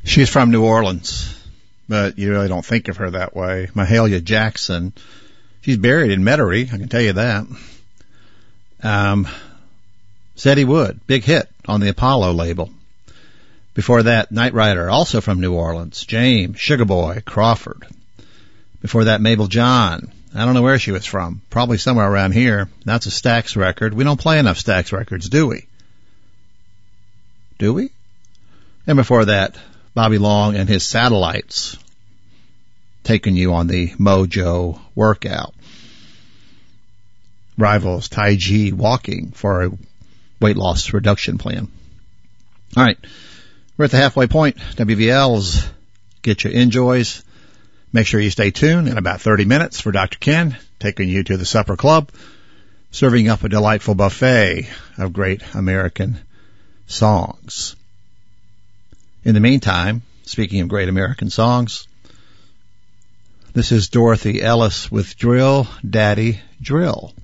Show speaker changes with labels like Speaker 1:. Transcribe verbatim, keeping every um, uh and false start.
Speaker 1: She's from New Orleans, but you really don't think of her that way. Mahalia Jackson. She's buried in Metairie, I can tell you that. Um, Zeddy Wood, big hit on the Apollo label. Before that, Knight Rider, also from New Orleans. James, Sugar Boy, Crawford. Before that, Mabel John. I don't know where she was from. Probably somewhere around here. That's a Stax record. We don't play enough Stax records, do we? Do we? And before that, Bobby Long and his Satellites, taking you on the Mojo workout. Rivals, Taiji, Walking for a weight loss reduction plan. All right. We're at the halfway point. W V L's Get Your Enjoys. Make sure you stay tuned in about thirty minutes for Doctor Ken, taking you to the supper club, serving up a delightful buffet of great American songs. In the meantime, speaking of great American songs, this is Dorothy Ellis with Drill Daddy Drill.